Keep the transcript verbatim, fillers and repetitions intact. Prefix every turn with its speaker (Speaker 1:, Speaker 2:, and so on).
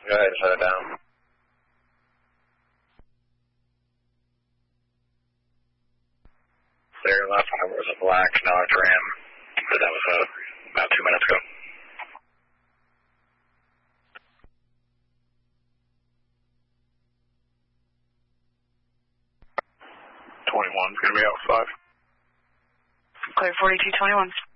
Speaker 1: Go ahead and shut it down. There, last one was a black Dodge Ram, but that was uh, about two minutes ago. twenty-one's going to be out five.
Speaker 2: Clear forty-two twenty-one.